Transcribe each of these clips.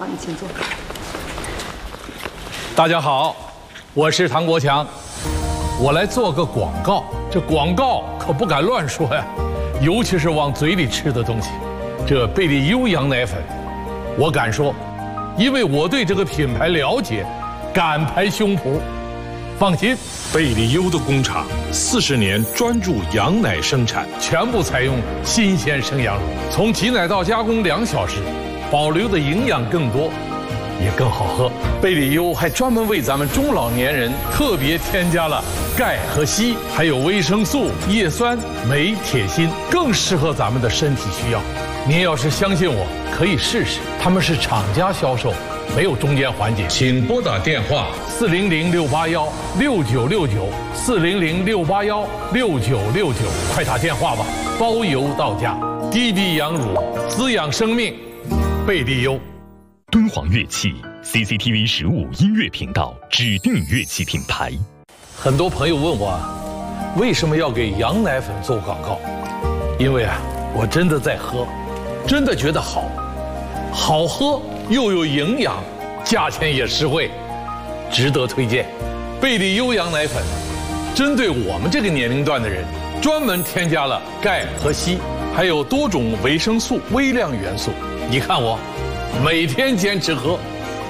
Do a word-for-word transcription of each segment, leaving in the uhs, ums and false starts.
好，你请坐。 大家好，我是唐国强，我来做个广告。这广告可不敢乱说呀，尤其是往嘴里吃的东西。这贝利优羊奶粉，我敢说，因为我对这个品牌了解，敢拍胸脯。放心，贝利优的工厂四十年专注羊奶生产，全部采用新鲜生羊乳，从挤奶到加工两小时，保留的营养更多，也更好喝。贝利优还专门为咱们中老年人特别添加了钙和硒，还有维生素、叶酸、镁、铁、锌，更适合咱们的身体需要。您要是相信我，可以试试。他们是厂家销售，没有中间环节。请拨打电话四零零六八幺六九六九四零零六八幺六九六九，快打电话吧，包邮到家。滴滴羊乳，滋养生命，贝利优。 敦煌乐器 C C T V 十五音乐频道指定乐器品牌。 很多朋友问我，为什么要给羊奶粉做广告？因为啊，我真的在喝，真的觉得好，好喝又有营养，价钱也实惠，值得推荐。贝利优羊奶粉，针对我们这个年龄段的人，专门添加了钙和硒，还有多种维生素、微量元素。你看我，每天坚持喝。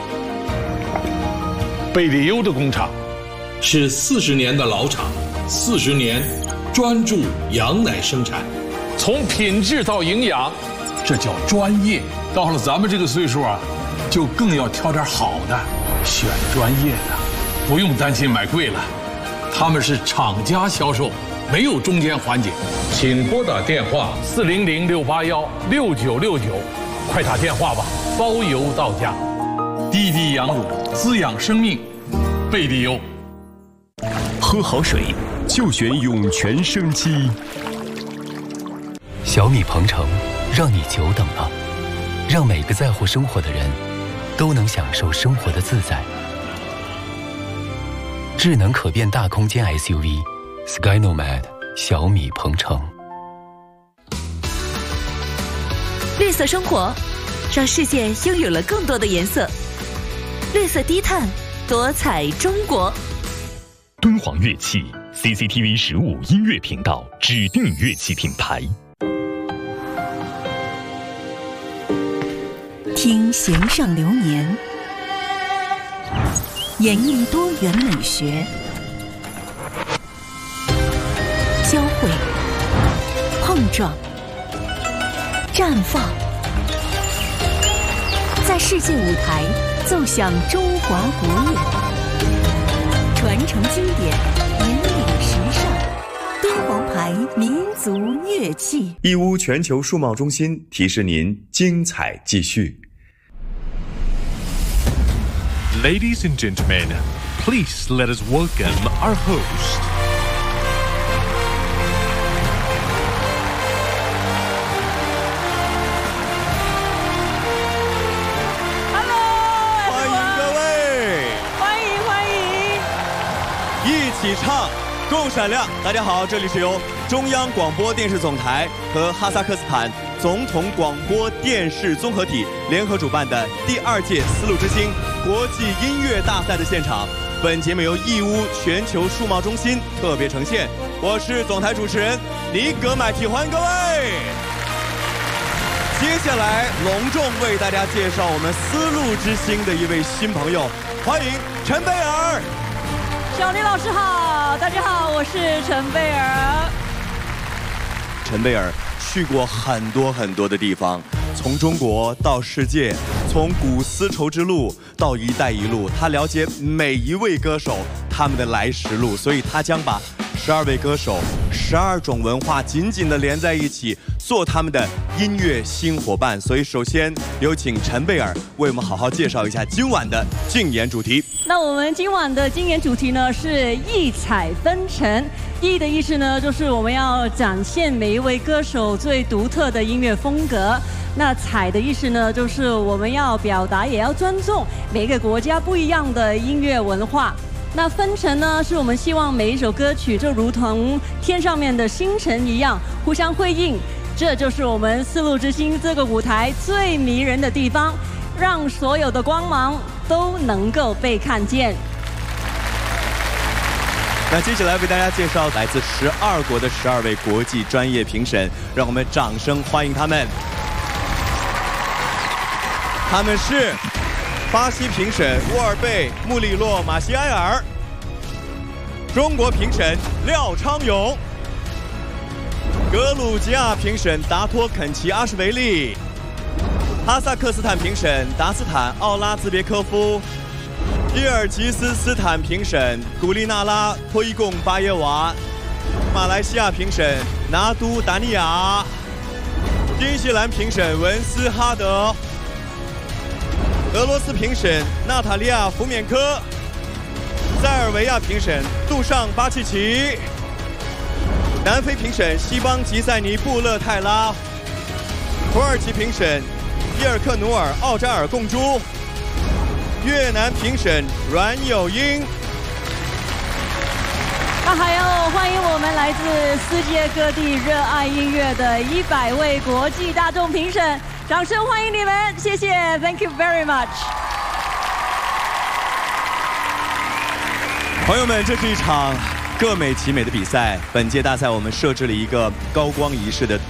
贝利优的工厂是四十年的老厂，四十年专注羊奶生产，从品质到营养，这叫专业。到了咱们这个岁数啊，就更要挑点好的，选专业的，不用担心买贵了。他们是厂家销售，没有中间环节。请拨打电话四零零六八幺六九六九，快打电话吧，包邮到家。滴滴羊乳，滋养生命，贝利优。 喝好水就选涌泉生机。小米鹏程让你久等了，让每个在乎生活的人都能享受生活的自在。智能可变大空间 S U V Skynomad 小米鹏程。 绿色生活让世界拥有了更多的颜色，绿色低碳，多彩中国。 敦煌乐器 C C T V 十五音乐频道指定乐器品牌。 听弦上流年，演绎多元美学，交汇、碰撞、绽放，在世界舞台奏响中华国乐，传承经典，引领时尚。敦煌牌民族乐器。 义乌全球数贸中心提示您精彩继续。 Ladies and gentlemen, please let us welcome our host. Hello， 欢迎各位， 欢迎欢迎， 一起唱够闪亮。大家好，这里是由中央广播电视总台和哈萨克斯坦总统广播电视综合体联合主办的第二届丝路之星国际音乐大赛的现场。本节目由义乌全球数贸中心特别呈现，我是总台主持人尼格买提，欢迎各位。接下来隆重为大家介绍我们丝路之星的一位新朋友，欢迎陈贝尔。 小林老师好，大家好，我是陈贝尔。 陈贝尔去过很多很多的地方，从中国到世界，从古丝绸之路到一带一路，他了解每一位歌手他们的来时路，所以他将把十二位歌手、十二种文化紧紧地连在一起，做他们的音乐新伙伴。所以首先有请陈贝尔为我们好好介绍一下今晚的竞演主题。 那我们今晚的竞演主题呢是异彩纷呈。异的意思呢，就是我们要展现每一位歌手最独特的音乐风格。那彩的意思呢，就是我们要表达，也要尊重每个国家不一样的音乐文化。那纷呈呢，是我们希望每一首歌曲就如同天上面的星辰一样，互相辉映。这就是我们丝路之星这个舞台最迷人的地方。 让所有的光芒都能够被看见。 那接下来为大家介绍来自十二国的十二位国际专业评审，让我们掌声欢迎他们。他们是巴西评审沃尔贝·穆里洛·马西埃尔，中国评审廖昌永，格鲁吉亚评审达托肯齐阿什维利，哈萨克斯坦评审达斯坦奥拉兹别科夫，吉尔吉斯斯坦评审古利纳拉托伊贡巴耶娃，马来西亚评审拿督达尼亚，新西兰评审文斯哈德，俄罗斯评审娜塔莉亚·福缅科，塞尔维亚评审杜尚巴契奇，南非评审西邦吉塞尼布勒泰拉，土耳其评审伊尔克努尔奥扎尔贡珠，越南评审阮有英。 那还要欢迎我们来自世界各地热爱音乐的一百位国际大众评审，掌声欢迎你们，谢谢 ，Thank you very much。 朋友们，这是一场各美其美的比赛。本届大赛我们设置了一个高光仪式的